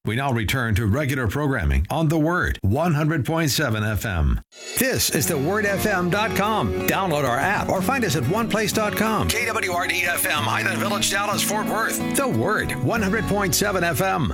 We now return to regular programming on The Word, 100.7 FM. This is thewordfm.com. Download our app or find us at oneplace.com. KWRD FM, Highland Village, Dallas, Fort Worth. The Word, 100.7 FM.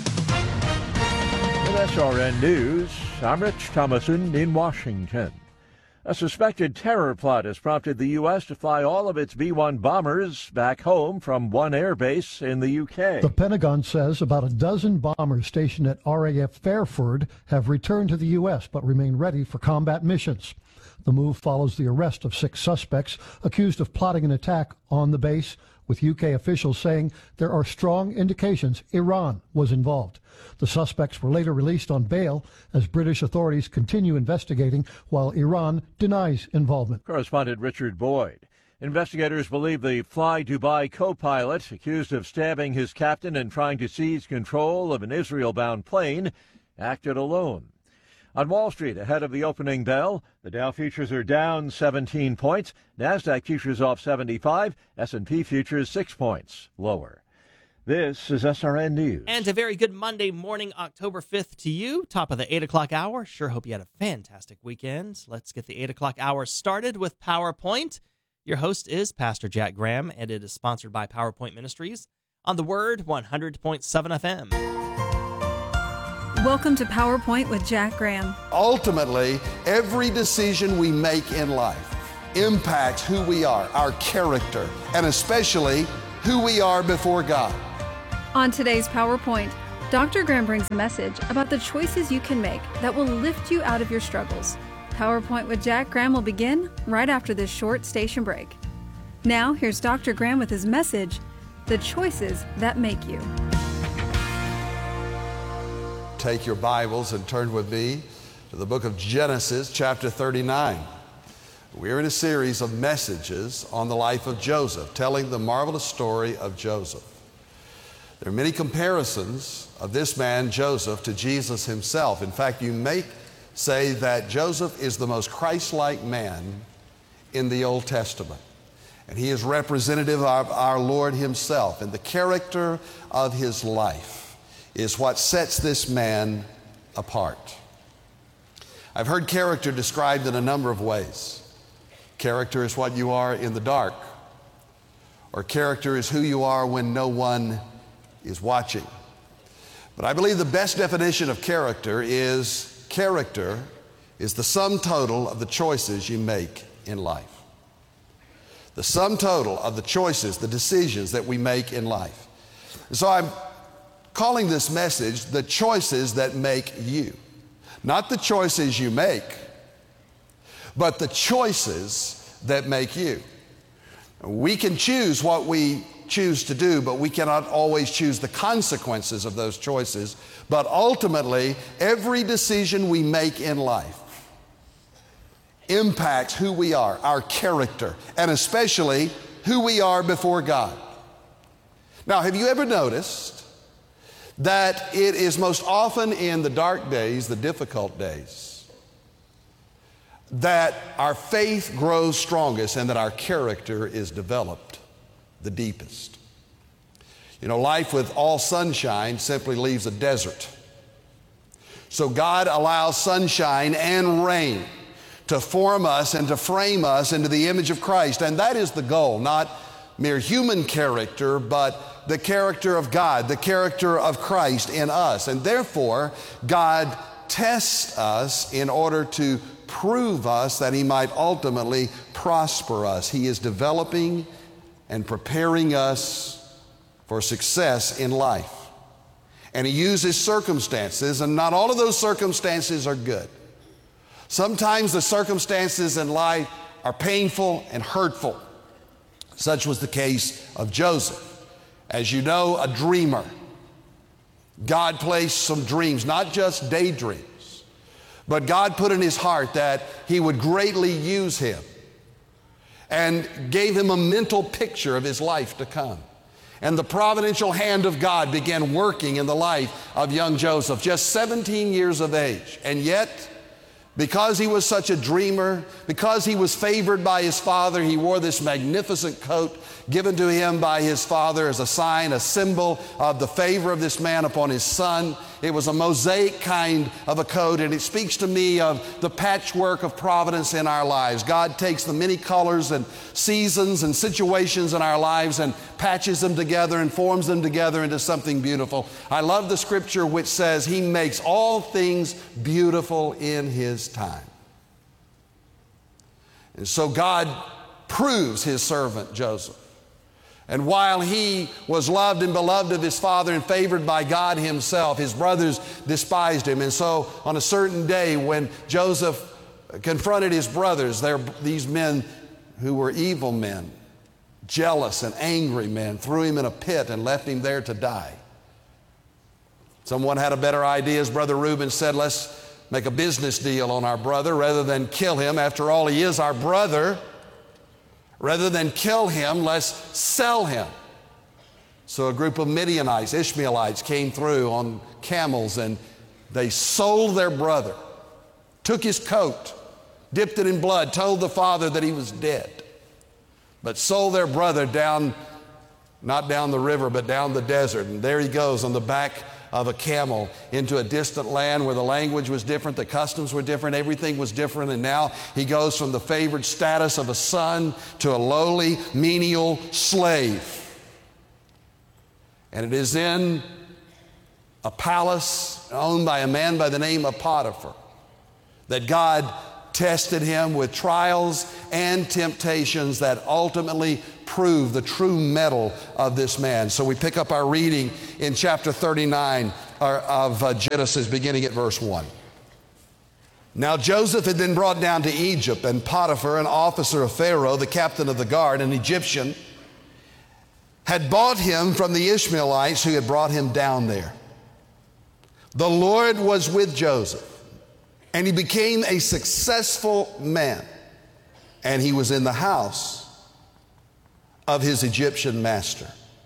With SRN News, I'm Rich Thomason in Washington. A suspected terror plot has prompted the U.S. to fly all of its B-1 bombers back home from one air base in the U.K. The Pentagon says about a dozen bombers stationed at RAF Fairford have returned to the U.S. but remain ready for combat missions. The move follows the arrest of 6 suspects accused of plotting an attack on the base, with UK officials saying there are strong indications Iran was involved. The suspects were later released on bail as British authorities continue investigating while Iran denies involvement. Correspondent Richard Boyd. Investigators believe the Fly Dubai co-pilot, accused of stabbing his captain and trying to seize control of an Israel-bound plane, acted alone. On Wall Street, ahead of the opening bell, the Dow futures are down 17 points. NASDAQ futures off 75. S&P futures 6 points lower. This is SRN News. And a very good Monday morning, October 5th to you. Top of the 8 o'clock hour. Sure hope you had a fantastic weekend. Let's get the 8 o'clock hour started with PowerPoint. Your host is Pastor Jack Graham, and it is sponsored by PowerPoint Ministries on The Word, 100.7 FM. Welcome to PowerPoint with Jack Graham. Ultimately, every decision we make in life impacts who we are, our character, and especially who we are before God. On today's PowerPoint, Dr. Graham brings a message about the choices you can make that will lift you out of your struggles. PowerPoint with Jack Graham will begin right after this short station break. Now, here's Dr. Graham with his message, The Choices That Make You. Take your Bibles and turn with me to the book of Genesis, chapter 39. We're in a series of messages on the life of Joseph, telling the marvelous story of Joseph. There are many comparisons of this man, Joseph, to Jesus himself. In fact, you may say that Joseph is the most Christ-like man in the Old Testament. And he is representative of our Lord himself, and the character of his life is what sets this man apart. I've heard character described in a number of ways. Character is what you are in the dark, or character is who you are when no one is watching. But I believe the best definition of character is the sum total of the choices you make in life. The sum total of the choices, the decisions that we make in life. So I'm calling this message, The Choices That Make You. Not the choices you make, but the choices that make you. We can choose what we choose to do, but we cannot always choose the consequences of those choices. But ultimately, every decision we make in life impacts who we are, our character, and especially who we are before God. Now, have you ever noticed that it is most often in the dark days, the difficult days, that our faith grows strongest and that our character is developed the deepest? You know, life with all sunshine simply leaves a desert. So God allows sunshine and rain to form us and to frame us into the image of Christ. And that is the goal, not mere human character, but the character of God, the character of Christ in us. And therefore, God tests us in order to prove us that He might ultimately prosper us. He is developing and preparing us for success in life. And He uses circumstances, and not all of those circumstances are good. Sometimes the circumstances in life are painful and hurtful. Such was the case of Joseph. As you know, a dreamer. God placed some dreams, not just daydreams, but God put in his heart that He would greatly use him and gave him a mental picture of his life to come. And the providential hand of God began working in the life of young Joseph, just 17 years of age. And yet, Because he was such a dreamer, because he was favored by his father, he wore this magnificent coat given to him by his father as a sign, a symbol of the favor of this man upon his son. It was a mosaic kind of a coat, and it speaks to me of the patchwork of providence in our lives. God takes the many colors and seasons and situations in our lives and patches them together and forms them together into something beautiful. I love the scripture which says he makes all things beautiful in his time. And so God proves his servant Joseph. And while he was loved and beloved of his father and favored by God himself, his brothers despised him. And so on a certain day when Joseph confronted his brothers, these men who were evil men, jealous and angry men, threw him in a pit and left him there to die. Someone had a better idea. His brother Reuben said, let's make a business deal on our brother rather than kill him. After all, he is our brother. Rather than kill him, let's sell him. So a group of Midianites, Ishmaelites, came through on camels, and they sold their brother, took his coat, dipped it in blood, told the father that he was dead, but sold their brother down, not down the river, but down the desert. And there he goes on the back of a camel into a distant land where the language was different, the customs were different, everything was different. And now he goes from the favored status of a son to a lowly, menial slave. And it is in a palace owned by a man by the name of Potiphar that God tested him with trials and temptations that ultimately prove the true mettle of this man. So we pick up our reading in chapter 39 of Genesis, beginning at verse 1. Now Joseph had been brought down to Egypt, and Potiphar, an officer of Pharaoh, the captain of the guard, an Egyptian, had bought him from the Ishmaelites who had brought him down there. The Lord was with Joseph, and he became a successful man, and he was in the house of his Egyptian master.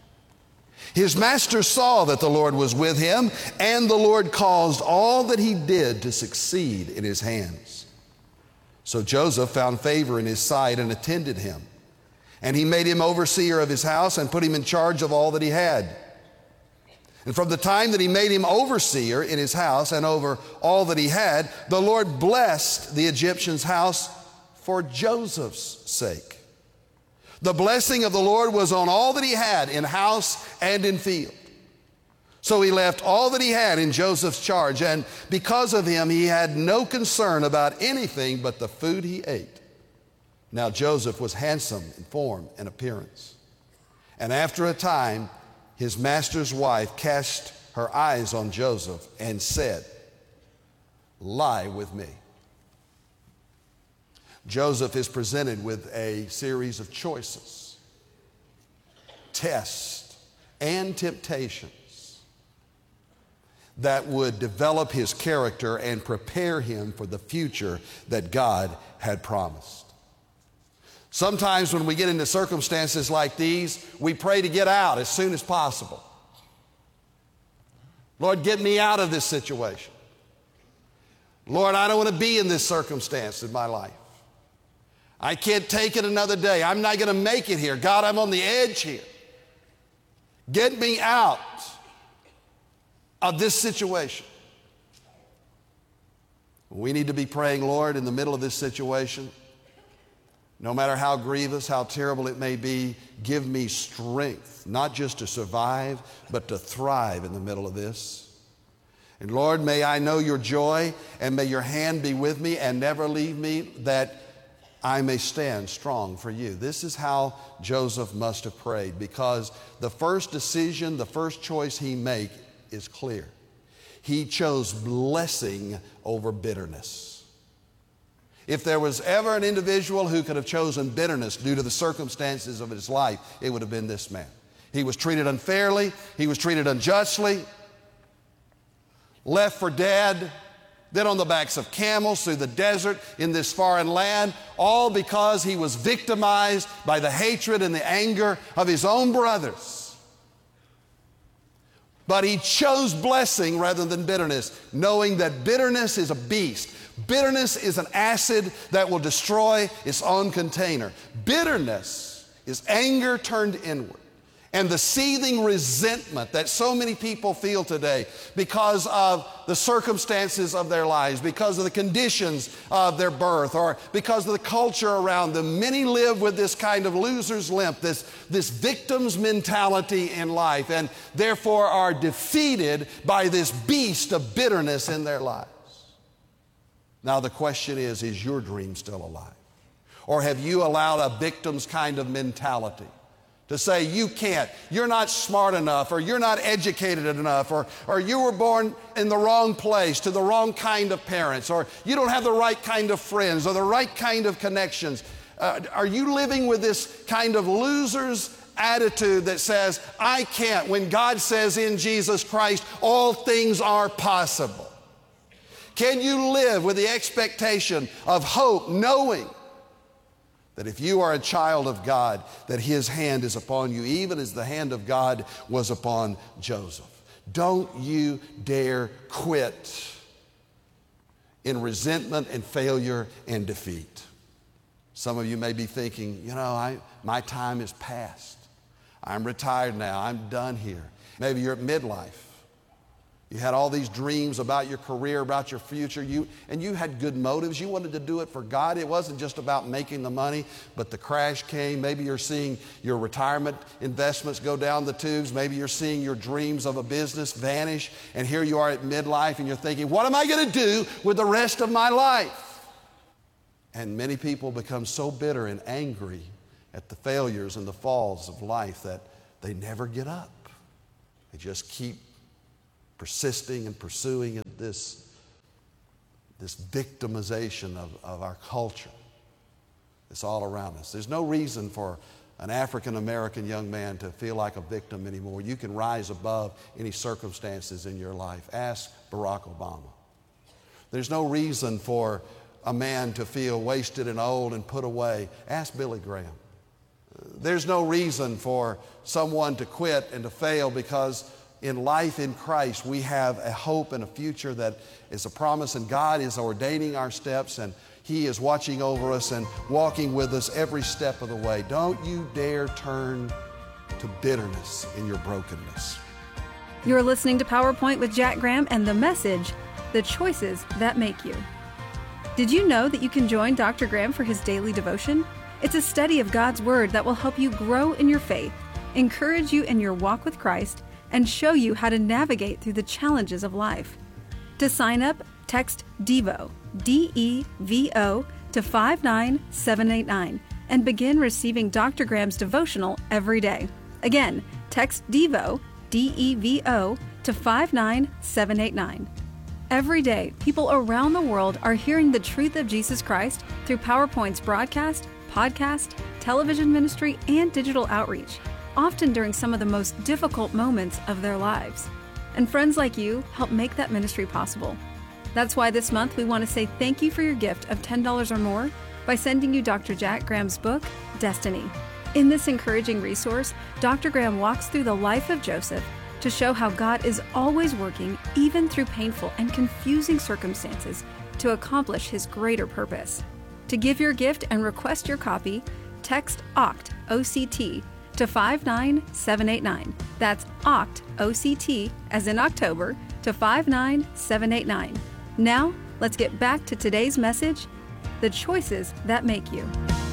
His master saw that the Lord was with him, and the Lord caused all that he did to succeed in his hands. So Joseph found favor in his sight and attended him, and he made him overseer of his house and put him in charge of all that he had. And from the time that he made him overseer in his house and over all that he had, the Lord blessed the Egyptian's house for Joseph's sake. The blessing of the Lord was on all that he had in house and in field. So he left all that he had in Joseph's charge, and because of him, he had no concern about anything but the food he ate. Now Joseph was handsome in form and appearance. And after a time, his master's wife cast her eyes on Joseph and said, "Lie with me." Joseph is presented with a series of choices, tests, and temptations that would develop his character and prepare him for the future that God had promised. Sometimes when we get into circumstances like these, we pray to get out as soon as possible. Lord, get me out of this situation. Lord, I don't want to be in this circumstance in my life. I can't take it another day. I'm not going to make it here. God, I'm on the edge here. Get me out of this situation. We need to be praying, Lord, in the middle of this situation, no matter how grievous, how terrible it may be, give me strength, not just to survive, but to thrive in the middle of this. And Lord, may I know your joy, and may your hand be with me and never leave me, that I may stand strong for you. This is how Joseph must have prayed, because the first decision, the first choice he made is clear. He chose blessing over bitterness. If there was ever an individual who could have chosen bitterness due to the circumstances of his life, it would have been this man. He was treated unfairly. He was treated unjustly. Left for dead. Then on the backs of camels through the desert in this foreign land, all because he was victimized by the hatred and the anger of his own brothers. But he chose blessing rather than bitterness, knowing that bitterness is a beast Bitterness is an acid that will destroy its own container. Bitterness is anger turned inward. And the seething resentment that so many people feel today because of the circumstances of their lives, because of the conditions of their birth, or because of the culture around them. Many live with this kind of loser's limp, this victim's mentality in life, and therefore are defeated by this beast of bitterness in their lives. Now the question is your dream still alive? Or have you allowed a victim's kind of mentality to say you can't, you're not smart enough, or you're not educated enough, or you were born in the wrong place to the wrong kind of parents, or you don't have the right kind of friends or the right kind of connections? Are you living with this kind of loser's attitude that says, I can't, when God says in Jesus Christ, all things are possible? Can you live with the expectation of hope, knowing that if you are a child of God, that His hand is upon you, even as the hand of God was upon Joseph? Don't you dare quit in resentment and failure and defeat. Some of you may be thinking, my time is past. I'm retired now. I'm done here. Maybe you're at midlife. You had all these dreams about your career, about your future, and you had good motives. You wanted to do it for God. It wasn't just about making the money, but the crash came. Maybe you're seeing your retirement investments go down the tubes. Maybe you're seeing your dreams of a business vanish, and here you are at midlife, and you're thinking, what am I going to do with the rest of my life? And many people become so bitter and angry at the failures and the falls of life that they never get up. They just keep persisting and pursuing this victimization of our culture. It's all around us. There's no reason for an African-American young man to feel like a victim anymore. You can rise above any circumstances in your life. Ask Barack Obama. There's no reason for a man to feel wasted and old and put away. Ask Billy Graham. There's no reason for someone to quit and to fail, because in life in Christ, we have a hope and a future that is a promise, and God is ordaining our steps, and He is watching over us and walking with us every step of the way. Don't you dare turn to bitterness in your brokenness. You're listening to PowerPoint with Jack Graham and the message, The Choices That Make You. Did you know that you can join Dr. Graham for his daily devotion? It's a study of God's Word that will help you grow in your faith, encourage you in your walk with Christ, and show you how to navigate through the challenges of life. To sign up, text DEVO, D-E-V-O, to 59789 and begin receiving Dr. Graham's devotional every day. Again, text DEVO, D-E-V-O, to 59789. Every day, people around the world are hearing the truth of Jesus Christ through PowerPoint's broadcast, podcast, television ministry, and digital outreach, often during some of the most difficult moments of their lives. And friends like you help make that ministry possible. That's why this month we want to say thank you for your gift of $10 or more by sending you Dr. Jack Graham's book, Destiny. In this encouraging resource, Dr. Graham walks through the life of Joseph to show how God is always working, even through painful and confusing circumstances, to accomplish His greater purpose. To give your gift and request your copy, text OCT, O-C-T, to 59789. That's OCT, O-C-T, as in October, to 59789. Now, let's get back to today's message, The Choices That Make You.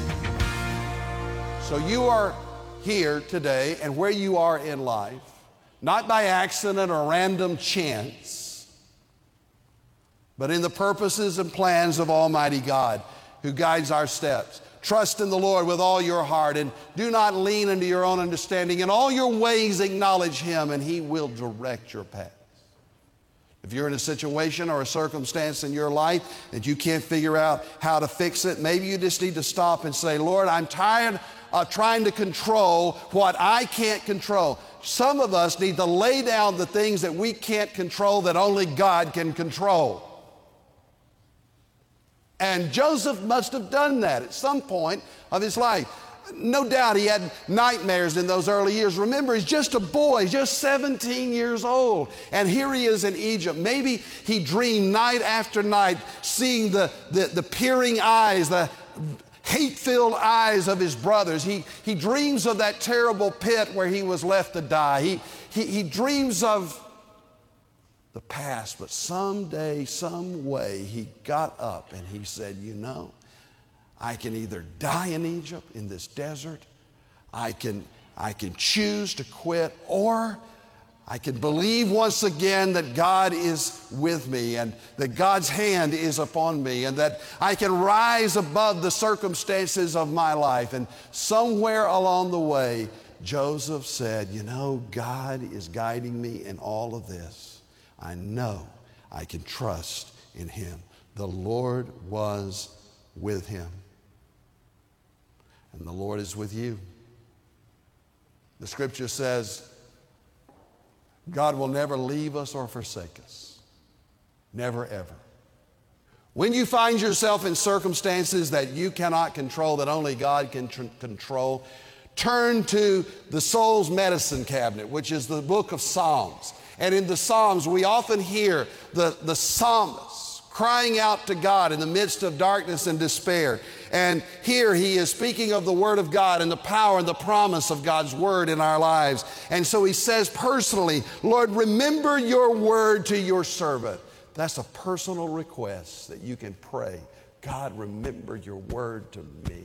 So you are here today and where you are in life, not by accident or random chance, but in the purposes and plans of Almighty God, who guides our steps. Trust in the Lord with all your heart, and do not lean into your own understanding. In all your ways acknowledge Him, and He will direct your paths. If you're in a situation or a circumstance in your life that you can't figure out how to fix it, maybe you just need to stop and say, Lord, I'm tired of trying to control what I can't control. Some of us need to lay down the things that we can't control that only God can control. And Joseph must have done that at some point of his life. No doubt he had nightmares in those early years. Remember, he's just a boy, just 17 years old. And here he is in Egypt. Maybe he dreamed night after night, seeing the peering eyes, the hate-filled eyes of his brothers. He dreams of that terrible pit where he was left to die. He dreams of the past, but someday, some way, he got up and he said, you know, I can either die in Egypt, in this desert, I can choose to quit, or I can believe once again that God is with me and that God's hand is upon me and that I can rise above the circumstances of my life. And somewhere along the way, Joseph said, you know, God is guiding me in all of this. I know I can trust in him. The Lord was with him. And the Lord is with you. The scripture says, God will never leave us or forsake us. Never, ever. When you find yourself in circumstances that you cannot control, that only God can control, turn to the soul's medicine cabinet, which is the book of Psalms. And in the Psalms, we often hear the psalmist crying out to God in the midst of darkness and despair. And here he is speaking of the Word of God and the power and the promise of God's Word in our lives. And so he says personally, Lord, remember your word to your servant. That's a personal request that you can pray. God, remember your word to me.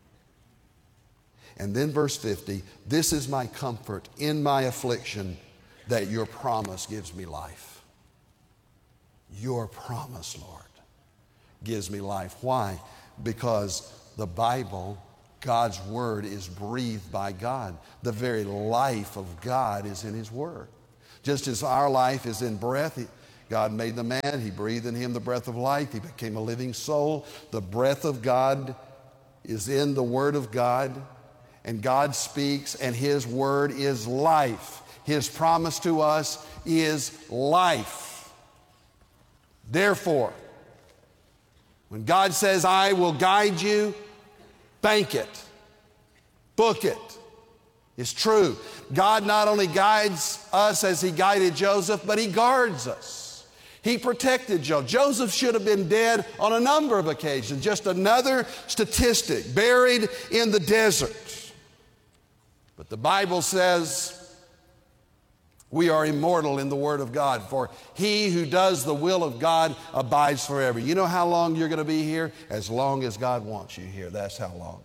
And then verse 50, this is my comfort in my affliction, that your promise gives me life. Your promise, Lord, gives me life. Why? Because the Bible, God's Word, is breathed by God. The very life of God is in His Word. Just as our life is in breath, God made the man, He breathed in him the breath of life, he became a living soul. The breath of God is in the Word of God, and God speaks, and His Word is life. His promise to us is life. Therefore, when God says, I will guide you, bank it, book it. It's true. God not only guides us as He guided Joseph, but He guards us. He protected Joseph. Joseph should have been dead on a number of occasions, just another statistic, buried in the desert. But the Bible says, we are immortal in the Word of God, for he who does the will of God abides forever. You know how long you're going to be here? As long as God wants you here. That's how long.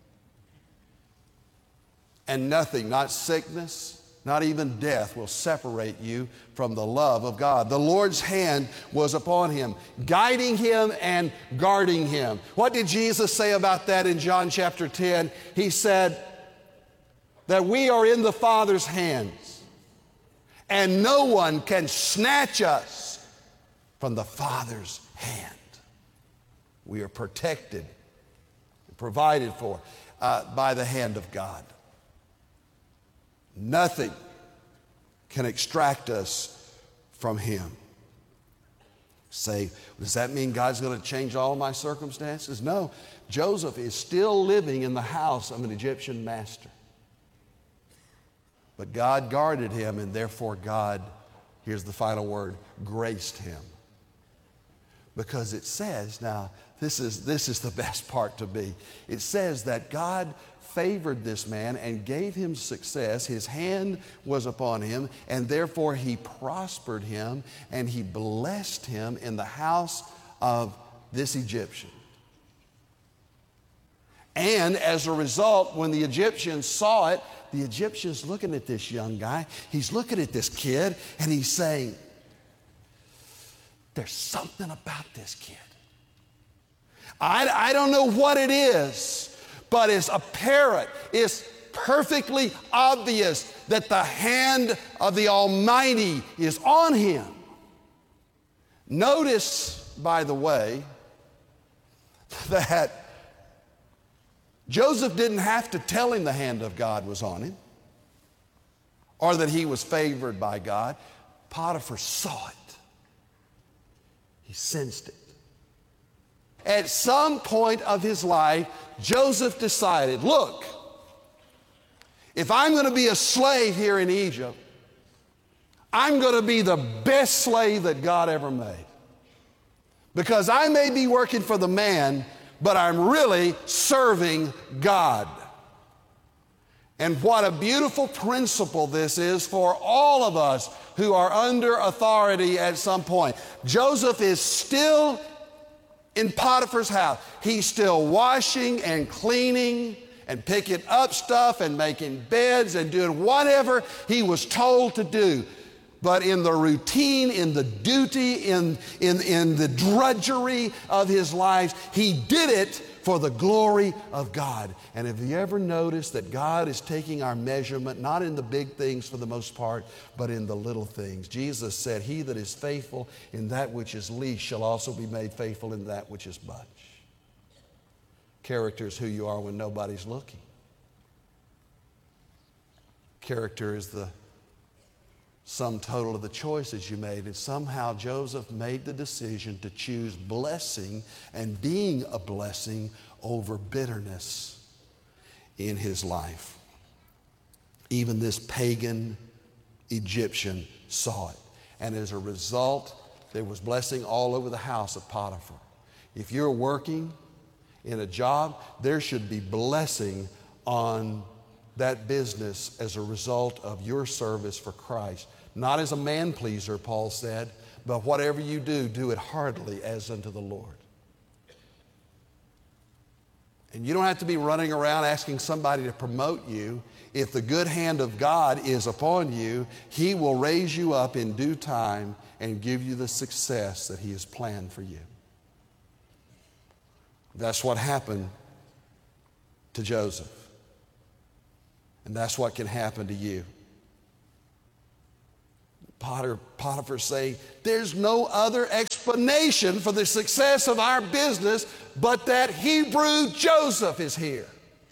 And nothing, not sickness, not even death, will separate you from the love of God. The Lord's hand was upon him, guiding him and guarding him. What did Jesus say about that in John chapter 10? He said that we are in the Father's hands, and no one can snatch us from the Father's hand. We are protected, provided for by the hand of God. Nothing can extract us from Him. Say, does that mean God's going to change all my circumstances? No. Joseph is still living in the house of an Egyptian master. But God guarded him, and therefore God, here's the final word, graced him. Because it says, now this is the best part to be. It says that God favored this man and gave him success. His hand was upon him, and therefore He prospered him, and He blessed him in the house of this Egyptian. And as a result, when the Egyptians saw it, the Egyptian's looking at this young guy. He's looking at this kid, and he's saying, there's something about this kid. I don't know what it is, but it's apparent. It's perfectly obvious that the hand of the Almighty is on him. Notice, by the way, that Joseph didn't have to tell him the hand of God was on him or that he was favored by God. Potiphar saw it. He sensed it. At some point of his life, Joseph decided, look, If I'm going to be a slave here in Egypt, I'm going to be the best slave that God ever made. Because I may be working for the man, but I'm really serving God. And what a beautiful principle this is for all of us who are under authority at some point. Joseph is still in Potiphar's house. He's still washing and cleaning and picking up stuff and making beds and doing whatever he was told to do. But in the routine, in the duty, in the drudgery of his life, he did it for the glory of God. And have you ever noticed that God is taking our measurement, not in the big things for the most part, but in the little things? Jesus said, he that is faithful in that which is least shall also be made faithful in that which is much. Character is who you are when nobody's looking. Character is the sum total of the choices you made. And somehow Joseph made the decision to choose blessing and being a blessing over bitterness in his life. Even this pagan Egyptian saw it. And as a result, there was blessing all over the house of Potiphar. If you're working in a job, there should be blessing on that business as a result of your service for Christ. Not as a man pleaser, Paul said, but whatever you do, do it heartily as unto the Lord. And you don't have to be running around asking somebody to promote you. If the good hand of God is upon you, he will raise you up in due time and give you the success that he has planned for you. That's what happened to Joseph. And that's what can happen to you. Potiphar saying, there's no other explanation for the success of our business but that Hebrew Joseph is here.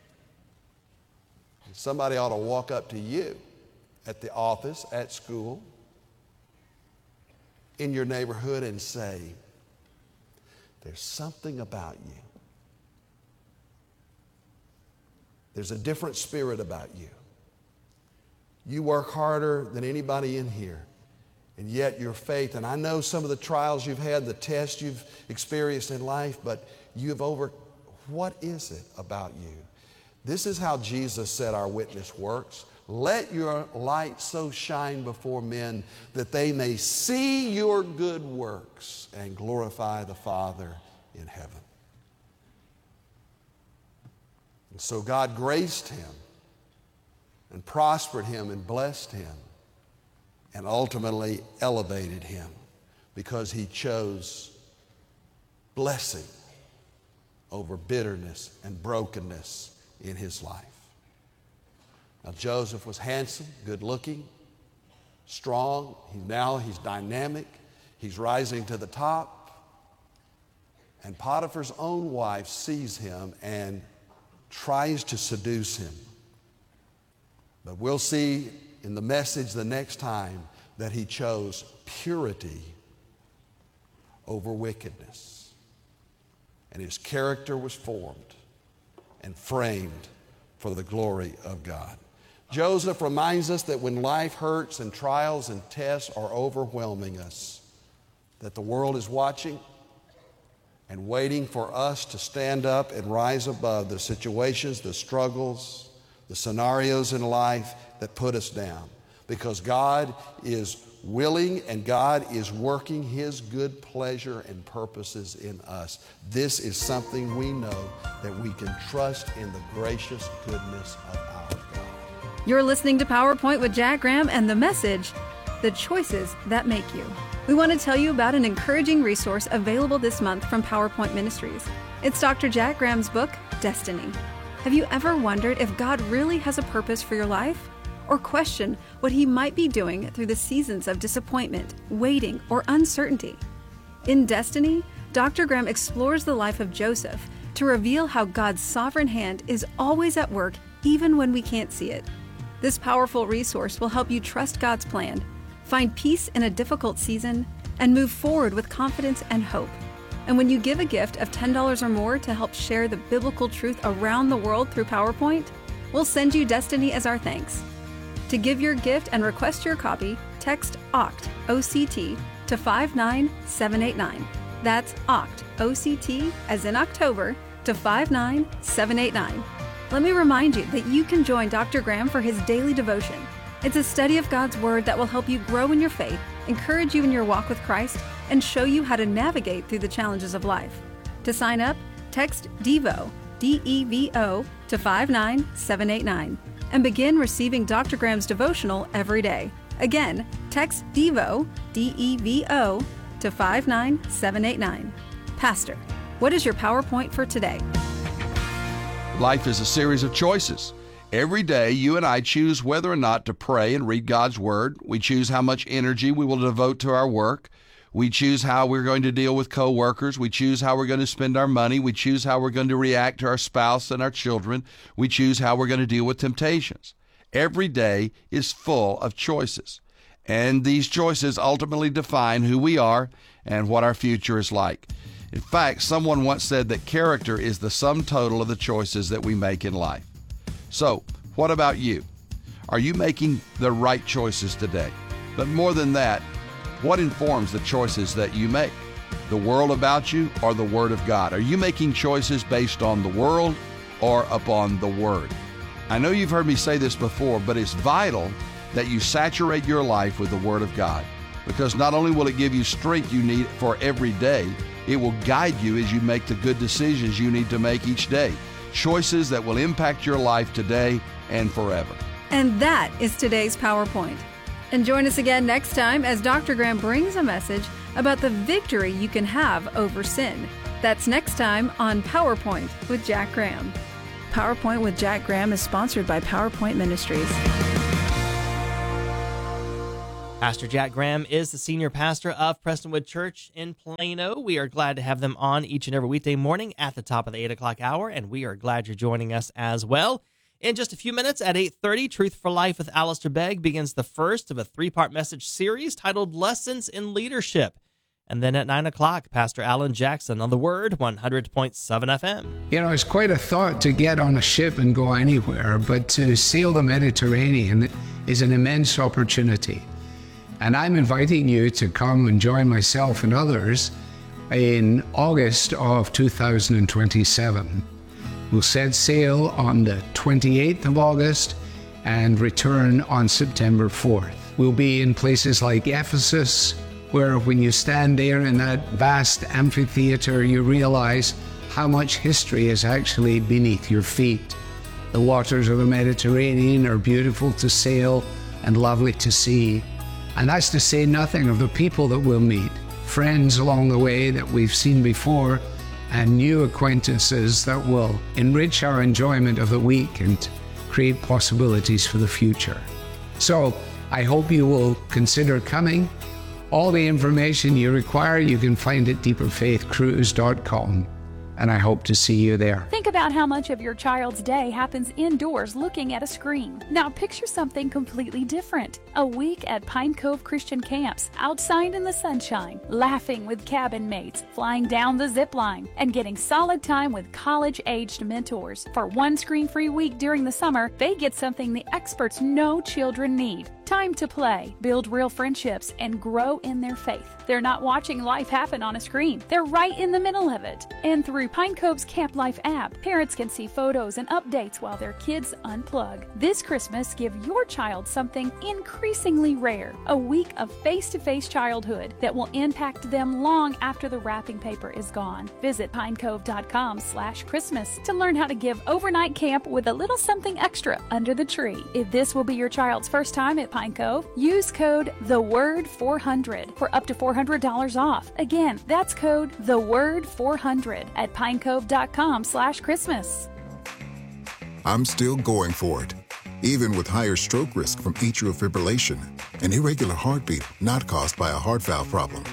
Somebody ought to walk up to you at the office, at school, in your neighborhood and say, there's something about you. There's a different spirit about you. You work harder than anybody in here, and yet your faith, and I know some of the trials you've had, the tests you've experienced in life, but what is it about you? This is how Jesus said our witness works. Let your light so shine before men that they may see your good works and glorify the Father in heaven. And so God graced him and prospered him and blessed him and ultimately elevated him because he chose blessing over bitterness and brokenness in his life. Now Joseph was handsome, good looking, strong. He's dynamic. He's rising to the top. And Potiphar's own wife sees him and tries to seduce him. But we'll see in the message the next time that he chose purity over wickedness. And his character was formed and framed for the glory of God. Joseph reminds us that when life hurts and trials and tests are overwhelming us, that the world is watching and waiting for us to stand up and rise above the situations, the struggles, the scenarios in life that put us down. Because God is willing and God is working his good pleasure and purposes in us. This is something we know that we can trust in the gracious goodness of our God. You're listening to PowerPoint with Jack Graham and the message, The Choices That Make You. We want to tell you about an encouraging resource available this month from PowerPoint Ministries. It's Dr. Jack Graham's book, Destiny. Have you ever wondered if God really has a purpose for your life? Or questioned what he might be doing through the seasons of disappointment, waiting, or uncertainty? In Destiny, Dr. Graham explores the life of Joseph to reveal how God's sovereign hand is always at work even when we can't see it. This powerful resource will help you trust God's plan, find peace in a difficult season, and move forward with confidence and hope. And when you give a gift of $10 or more to help share the biblical truth around the world through PowerPoint, We'll send you Destiny as our thanks. To give your gift and request your copy, text OCT, O-C-T, to 59789. That's OCT, O-C-T, as in October, to 59789. Let me remind you that you can join Dr. Graham for his daily devotion. It's a study of God's Word that will help you grow in your faith, encourage you in your walk with Christ, and show you how to navigate through the challenges of life. To sign up, text DEVO, D-E-V-O, to 59789 and begin receiving Dr. Graham's devotional every day. Again, text DEVO, D-E-V-O, to 59789. Pastor, what is your PowerPoint for today? Life is a series of choices. Every day, you and I choose whether or not to pray and read God's Word. We choose how much energy we will devote to our work. We choose how we're going to deal with co-workers. We choose how we're going to spend our money. We choose how we're going to react to our spouse and our children. We choose how we're going to deal with temptations. Every day is full of choices. And these choices ultimately define who we are and what our future is like. In fact, someone once said that character is the sum total of the choices that we make in life. So, what about you? Are you making the right choices today? But more than that, what informs the choices that you make? The world about you or the Word of God? Are you making choices based on the world or upon the Word? I know you've heard me say this before, but it's vital that you saturate your life with the Word of God, because not only will it give you strength you need for every day, it will guide you as you make the good decisions you need to make each day. Choices that will impact your life today and forever. And that is today's PowerPoint. And join us again next time as Dr. Graham brings a message about the victory you can have over sin. That's next time on PowerPoint with Jack Graham. PowerPoint with Jack Graham is sponsored by PowerPoint Ministries. Pastor Jack Graham is the senior pastor of Prestonwood Church in Plano. We are glad to have them on each and every weekday morning at the top of the 8 o'clock hour, and we are glad you're joining us as well. In just a few minutes at 8:30, Truth for Life with Alistair Begg begins the first of a three-part message series titled Lessons in Leadership. And then at 9 o'clock, Pastor Alan Jackson on The Word, 100.7 FM. You know, it's quite a thought to get on a ship and go anywhere, but to sail the Mediterranean is an immense opportunity. And I'm inviting you to come and join myself and others in August of 2027. We'll set sail on the 28th of August and return on September 4th. We'll be in places like Ephesus, where when you stand there in that vast amphitheater, you realize how much history is actually beneath your feet. The waters of the Mediterranean are beautiful to sail and lovely to see. And that's to say nothing of the people that we'll meet, friends along the way that we've seen before, and new acquaintances that will enrich our enjoyment of the week and create possibilities for the future. So I hope you will consider coming. All the information you require you can find at deeperfaithcruise.com. And I hope to see you there. Think about how much of your child's day happens indoors looking at a screen. Now picture something completely different. A week at Pine Cove Christian Camps, outside in the sunshine, laughing with cabin mates, flying down the zip line, and getting solid time with college-aged mentors. For one screen-free week during the summer, they get something the experts know children need. Time to play, build real friendships, and grow in their faith. They're not watching life happen on a screen. They're right in the middle of it. And through Pine Cove's Camp Life app, parents can see photos and updates while their kids unplug. This Christmas, give your child something increasingly rare, a week of face-to-face childhood that will impact them long after the wrapping paper is gone. Visit pinecove.com/Christmas to learn how to give overnight camp with a little something extra under the tree. If this will be your child's first time at Pine Cove, use code THEWORD400 for up to $400 off. Again, that's code THEWORD400 at pinecove.com/Christmas. I'm still going for it, even with higher stroke risk from atrial fibrillation, an irregular heartbeat not caused by a heart valve problem.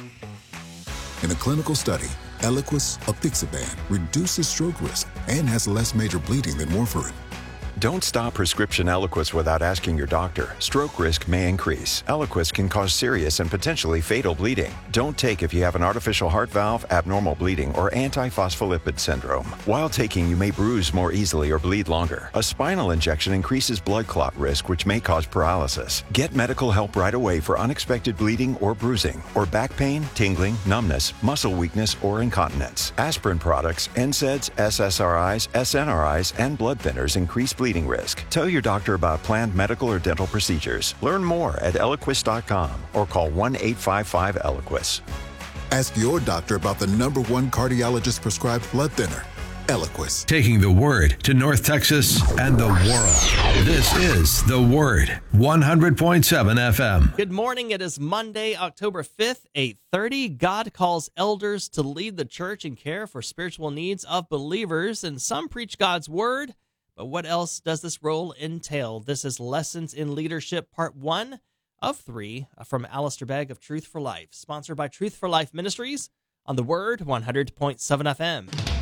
In a clinical study, Eliquis apixaban reduces stroke risk and has less major bleeding than warfarin. Don't stop prescription Eliquis without asking your doctor. Stroke risk may increase. Eliquis can cause serious and potentially fatal bleeding. Don't take if you have an artificial heart valve, abnormal bleeding, or antiphospholipid syndrome. While taking, you may bruise more easily or bleed longer. A spinal injection increases blood clot risk, which may cause paralysis. Get medical help right away for unexpected bleeding or bruising, or back pain, tingling, numbness, muscle weakness, or incontinence. Aspirin products, NSAIDs, SSRIs, SNRIs, and blood thinners increase bleeding risk. Tell your doctor about planned medical or dental procedures. Learn more at Eliquis.com or call 1-855-ELIQUIS. Ask your doctor about the #1 cardiologist-prescribed blood thinner, Eliquis. Taking the Word to North Texas and the world. This is The Word, 100.7 FM. Good morning. It is Monday, October 5th, 8:30. God calls elders to lead the church and care for spiritual needs of believers, and some preach God's Word. But what else does this role entail? This is Lessons in Leadership, Part 1 of 3 from Alistair Begg of Truth for Life, sponsored by Truth for Life Ministries on The Word, 100.7 FM.